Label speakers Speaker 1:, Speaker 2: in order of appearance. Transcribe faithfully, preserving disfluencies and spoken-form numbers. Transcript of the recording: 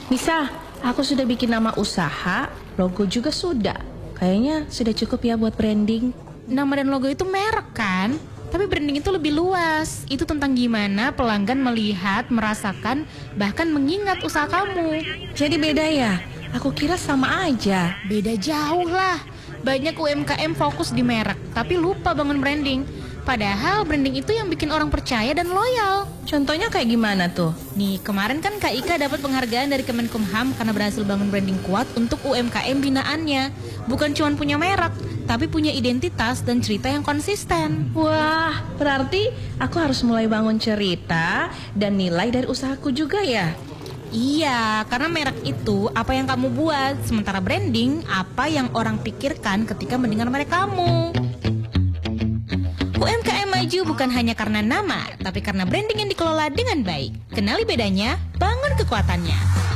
Speaker 1: Bisa, aku sudah bikin nama usaha, logo juga sudah. Kayaknya sudah cukup ya buat branding.
Speaker 2: Nama dan logo itu merek kan? Tapi branding itu lebih luas. Itu tentang gimana pelanggan melihat, merasakan, bahkan mengingat usaha kamu.
Speaker 1: Jadi beda ya? Aku kira sama aja.
Speaker 2: Beda jauh lah. Banyak U M K M fokus di merek, tapi lupa bangun branding. Padahal branding itu yang bikin orang percaya dan loyal.
Speaker 1: Contohnya kayak gimana tuh?
Speaker 2: Nih, kemarin kan Kak Ika dapat penghargaan dari Kemenkumham karena berhasil bangun branding kuat untuk U M K M binaannya. Bukan cuma punya merek, tapi punya identitas dan cerita yang konsisten.
Speaker 1: Wah, berarti aku harus mulai bangun cerita dan nilai dari usahaku juga ya?
Speaker 2: Iya, karena merek itu apa yang kamu buat, sementara branding apa yang orang pikirkan ketika mendengar merek kamu. U M K M maju bukan hanya karena nama, tapi karena branding yang dikelola dengan baik. Kenali bedanya, bangun kekuatannya.